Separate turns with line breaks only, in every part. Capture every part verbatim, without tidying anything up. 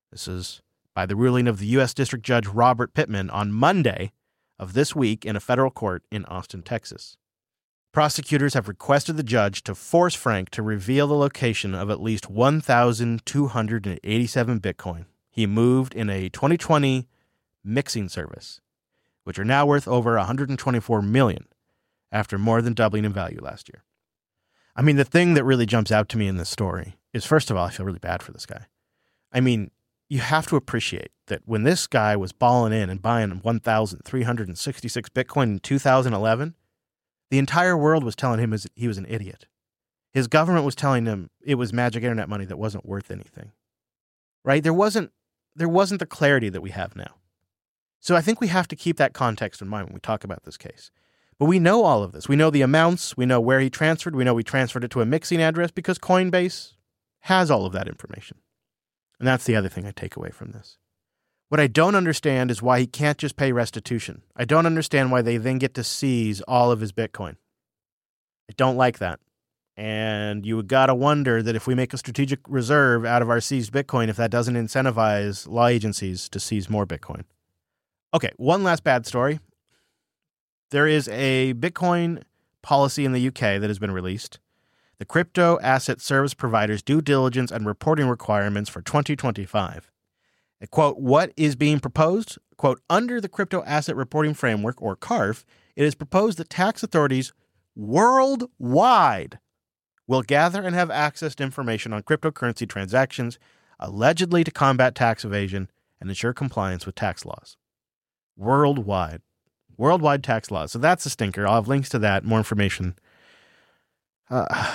This is by the ruling of the U S District Judge Robert Pittman on Monday of this week in a federal court in Austin, Texas. Prosecutors have requested the judge to force Frank to reveal the location of at least one thousand two hundred eighty-seven Bitcoin he moved in a twenty twenty mixing service, which are now worth over one hundred twenty-four million dollars after more than doubling in value last year. I mean, the thing that really jumps out to me in this story is, first of all, I feel really bad for this guy. I mean, you have to appreciate that when this guy was balling in and buying one thousand three hundred sixty-six Bitcoin in two thousand eleven, the entire world was telling him he was an idiot. His government was telling him it was magic internet money that wasn't worth anything. Right? There wasn't, there wasn't the clarity that we have now. So I think we have to keep that context in mind when we talk about this case. But we know all of this. We know the amounts. We know where he transferred. We know he transferred it to a mixing address because Coinbase has all of that information. And that's the other thing I take away from this. What I don't understand is why he can't just pay restitution. I don't understand why they then get to seize all of his Bitcoin. I don't like that. And you got to wonder that if we make a strategic reserve out of our seized Bitcoin, if that doesn't incentivize law agencies to seize more Bitcoin. Okay, one last bad story. There is a Bitcoin policy in the U K that has been released. The Crypto Asset Service Providers Due Diligence and Reporting Requirements for twenty twenty-five. And, quote, what is being proposed? Quote, under the Crypto Asset Reporting Framework, or C A R F, it is proposed that tax authorities worldwide will gather and have access to information on cryptocurrency transactions, allegedly to combat tax evasion and ensure compliance with tax laws. Worldwide. Worldwide tax laws. So that's a stinker. I'll have links to that, more information. Uh,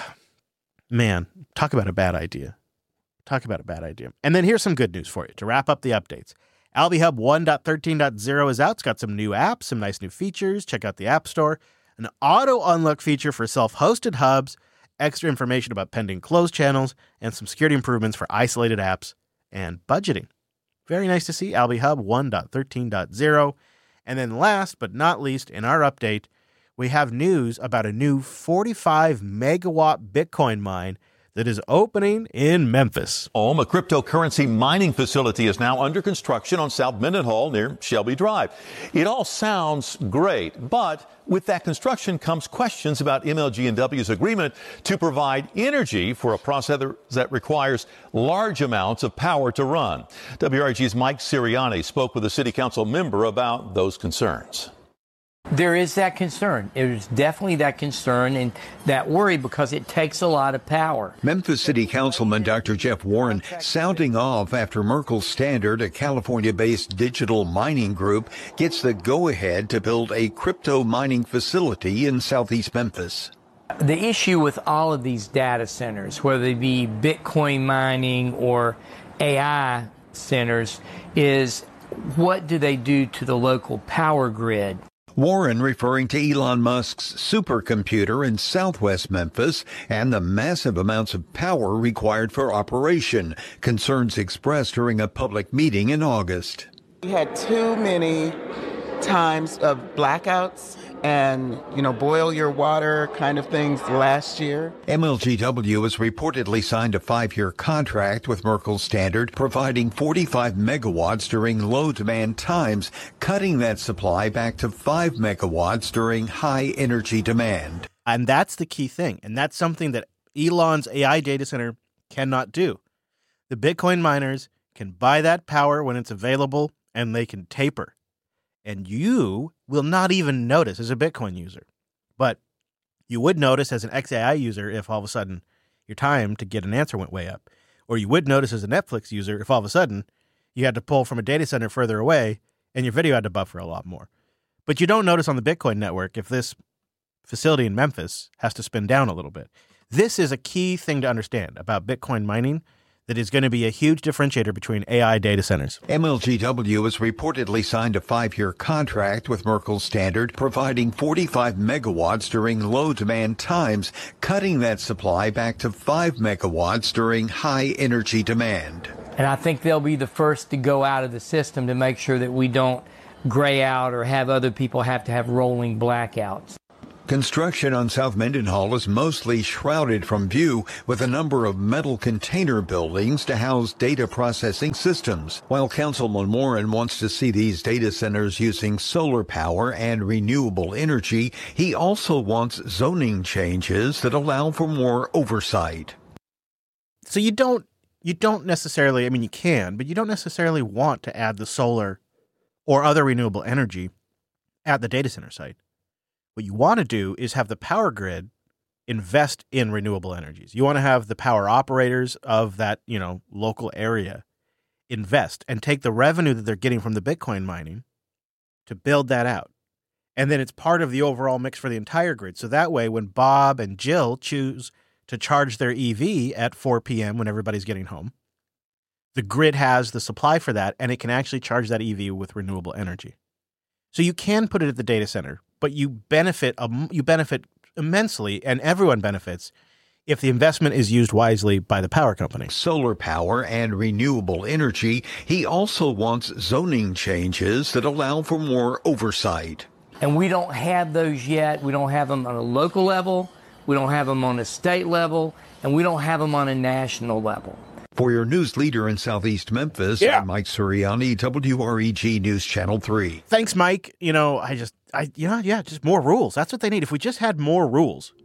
man, talk about a bad idea. Talk about a bad idea. And then here's some good news for you to wrap up the updates. AlbiHub one point thirteen point zero is out. It's got some new apps, some nice new features. Check out the App Store. An auto-unlock feature for self-hosted hubs, extra information about pending closed channels, and some security improvements for isolated apps and budgeting. Very nice to see AlbiHub one point thirteen point zero. And then last but not least, in our update, we have news about a new forty-five megawatt Bitcoin mine that is opening in Memphis.
Home, a cryptocurrency mining facility is now under construction on South Mendenhall near Shelby Drive. It all sounds great, but with that construction comes questions about M L G and W's agreement to provide energy for a process that requires large amounts of power to run. W R G's Mike Sirianni spoke with a city council member about those concerns.
There is that concern. There's definitely that concern and that worry because it takes a lot of power.
Memphis City Councilman Doctor Jeff Warren sounding off after Merkle Standard, a California-based digital mining group, gets the go-ahead to build a crypto mining facility in southeast Memphis.
The issue with all of these data centers, whether they be Bitcoin mining or A I centers, is what do they do to the local power grid?
Warren referring to Elon Musk's supercomputer in southwest Memphis and the massive amounts of power required for operation, concerns expressed during a public meeting in August.
We had too many times of blackouts and, you know, boil your water kind of things last year.
M L G W has reportedly signed a five-year contract with Merkle Standard, providing forty-five megawatts during low-demand times, cutting that supply back to five megawatts during high-energy demand.
And that's the key thing. And that's something that Elon's A I data center cannot do. The Bitcoin miners can buy that power when it's available, and they can taper. And you will not even notice as a Bitcoin user. But you would notice as an X A I user if all of a sudden your time to get an answer went way up. Or you would notice as a Netflix user if all of a sudden you had to pull from a data center further away and your video had to buffer a lot more. But you don't notice on the Bitcoin network if this facility in Memphis has to spin down a little bit. This is a key thing to understand about Bitcoin mining that is going to be a huge differentiator between A I data centers.
M L G W has reportedly signed a five-year contract with Merkle Standard, providing forty-five megawatts during low-demand times, cutting that supply back to five megawatts during high-energy demand.
And I think they'll be the first to go out of the system to make sure that we don't gray out or have other people have to have rolling blackouts.
Construction on South Mendenhall is mostly shrouded from view, with a number of metal container buildings to house data processing systems. While Councilman Warren wants to see these data centers using solar power and renewable energy, he also wants zoning changes that allow for more oversight.
So you don't you don't necessarily, I mean, you can, but you don't necessarily want to add the solar or other renewable energy at the data center site. What you want to do is have the power grid invest in renewable energies. You want to have the power operators of that, you know, local area invest and take the revenue that they're getting from the Bitcoin mining to build that out. And then it's part of the overall mix for the entire grid. So that way, when Bob and Jill choose to charge their E V at four p.m. when everybody's getting home, the grid has the supply for that, and it can actually charge that E V with renewable energy. So you can put it at the data center, but you benefit um, you benefit immensely, and everyone benefits if the investment is used wisely by the power company.
Solar power and renewable energy. He also wants zoning changes that allow for more oversight.
And we don't have those yet. We don't have them on a local level. We don't have them on a state level. And we don't have them on a national level.
For your news leader in Southeast Memphis,
yeah.
I'm Mike Suriani, W R E G News Channel three.
Thanks, Mike. You know, I just, I, you know, yeah, just more rules. That's what they need. If we just had more rules.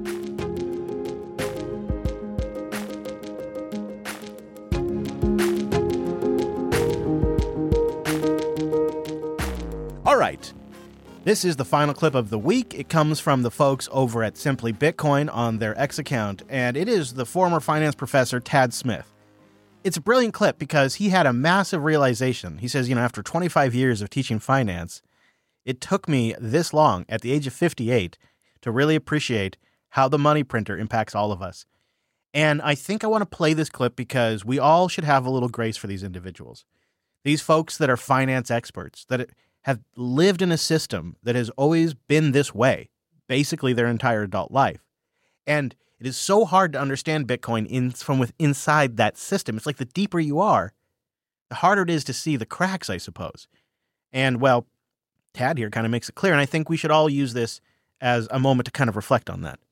All right. This is the final clip of the week. It comes from the folks over at Simply Bitcoin on their X account, and it is the former finance professor Tad Smith. It's a brilliant clip because he had a massive realization. He says, you know, after twenty-five years of teaching finance, it took me this long, at the age of fifty-eight, to really appreciate how the money printer impacts all of us. And I think I want to play this clip because we all should have a little grace for these individuals. These folks that are finance experts, that have lived in a system that has always been this way, basically their entire adult life. And it is so hard to understand Bitcoin in, from with inside that system. It's like the deeper you are, the harder it is to see the cracks, I suppose. And, well, Tad here kind of makes it clear, and I think we should all use this as a moment to kind of reflect on that.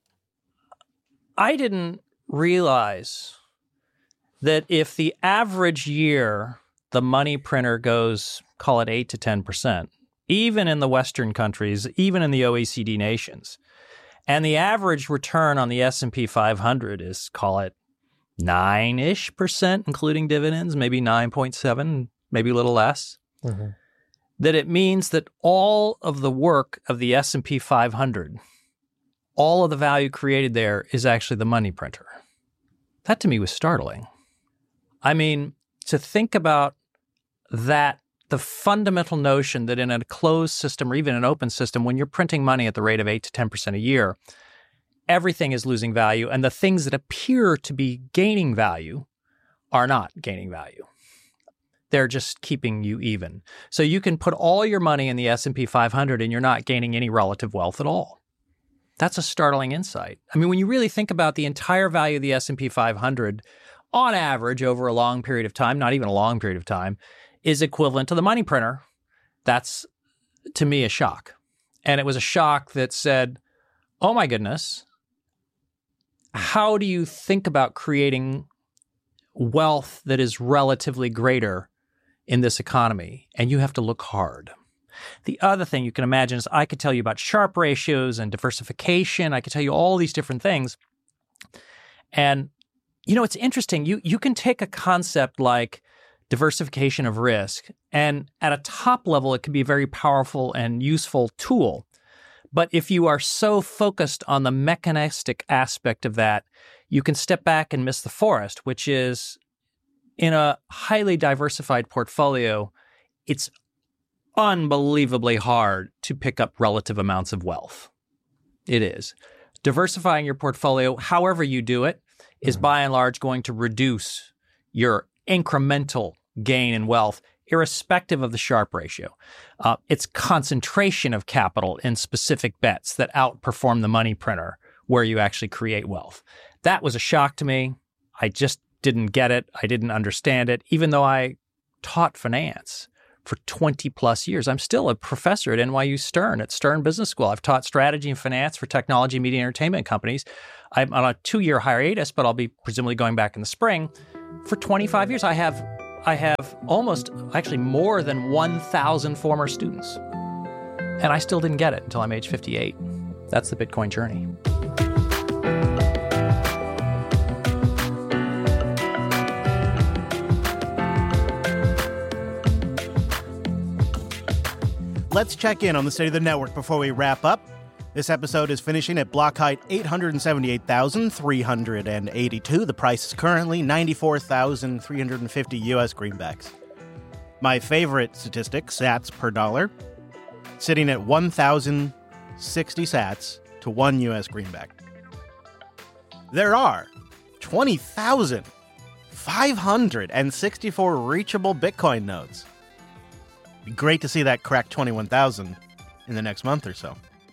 I didn't realize that if the average year the money printer goes, call it eight to ten percent, even in the Western countries, even in the O E C D nations, and the average return on the S and P five hundred is, call it nine-ish percent, including dividends, maybe nine point seven, maybe a little less, mm-hmm. that it means that all of the work of the S and P five hundred, all of the value created there is actually the money printer. That to me was startling. I mean, to think about that, the fundamental notion that in a closed system or even an open system, when you're printing money at the rate of eight to ten percent a year, everything is losing value, and the things that appear to be gaining value are not gaining value. They're just keeping you even. So you can put all your money in the S and P five hundred and you're not gaining any relative wealth at all. That's a startling insight. I mean, when you really think about the entire value of the S and P five hundred, on average over a long period of time, not even a long period of time, is equivalent to the money printer. That's, to me, a shock. And it was a shock that said, oh my goodness, how do you think about creating wealth that is relatively greater in this economy? And you have to look hard. The other thing you can imagine is I could tell you about Sharpe ratios and diversification. I could tell you all these different things. And, you know, it's interesting. You, you can take a concept like diversification of risk, and at a top level, it can be a very powerful and useful tool. But if you are so focused on the mechanistic aspect of that, you can step back and miss the forest, which is in a highly diversified portfolio, it's unbelievably hard to pick up relative amounts of wealth. It is. Diversifying your portfolio, however you do it, is mm-hmm. by and large going to reduce your incremental gain in wealth, irrespective of the Sharpe ratio. Uh, it's concentration of capital in specific bets that outperform the money printer where you actually create wealth. That was a shock to me. I just didn't get it. I didn't understand it, even though I taught finance for twenty plus years. I'm still a professor at N Y U Stern, at Stern Business School. I've taught strategy and finance for technology, media, and entertainment companies. I'm on a two-year hiatus, but I'll be presumably going back in the spring. For twenty-five years, I have I have almost, actually more than one thousand former students. And I still didn't get it until I'm age fifty-eight. That's the Bitcoin journey.
Let's check in on the state of the network before we wrap up. This episode is finishing at block height eight hundred seventy-eight thousand three hundred eighty-two. The price is currently ninety-four thousand three hundred fifty U S greenbacks. My favorite statistic, sats per dollar, sitting at one thousand sixty sats to one U S greenback. There are twenty thousand five hundred sixty-four reachable Bitcoin nodes. Be great to see that crack twenty-one thousand in the next month or so.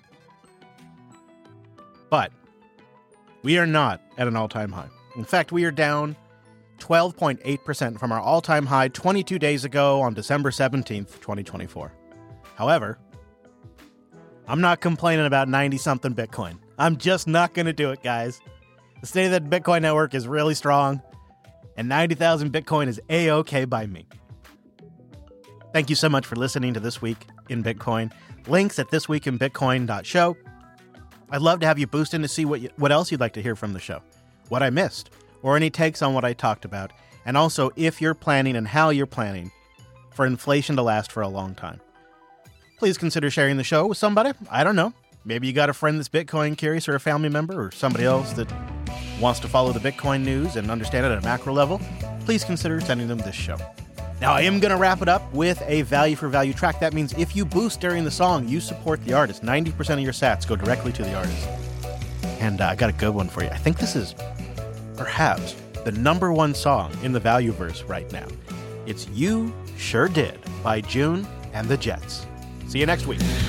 But we are not at an all-time high. In fact, we are down twelve point eight percent from our all-time high twenty-two days ago on December seventeenth, twenty twenty-four. However, I'm not complaining about ninety-something Bitcoin. I'm just not going to do it, guys. The state of the Bitcoin network is really strong, and ninety thousand Bitcoin is A-okay by me. Thank you so much for listening to This Week in Bitcoin. Links at this week in bitcoin dot show. I'd love to have you boost in to see what you, what else you'd like to hear from the show, what I missed, or any takes on what I talked about, and also if you're planning and how you're planning for inflation to last for a long time. Please consider sharing the show with somebody. I don't know. Maybe you got a friend that's Bitcoin curious, or a family member, or somebody else that wants to follow the Bitcoin news and understand it at a macro level. Please consider sending them this show. Now, I am going to wrap it up with a value for value track. That means if you boost during the song, you support the artist. ninety percent of your sats go directly to the artist. And uh, I got a good one for you. I think this is perhaps the number one song in the value verse right now. It's You Sure Did by June and the Jets. See you next week.